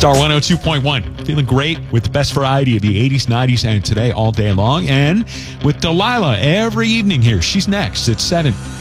Star 102.1. Feeling great with the best variety of the 80s, 90s, and today all day long. And with Delilah every evening here. She's next at 7.